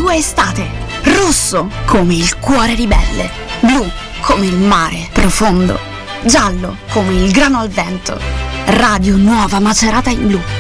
tua estate. Rosso come il cuore ribelle, blu come il mare profondo, giallo come il grano al vento. Radio Nuova Macerata in blu.